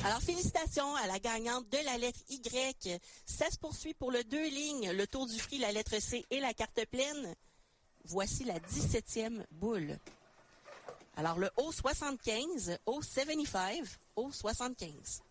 Alors, félicitations à la gagnante de la lettre Y. Ça se poursuit pour le 2 lignes, le tour du fruit, la lettre C et la carte pleine. Voici la 17e boule. Alors, le O75, O75, O75.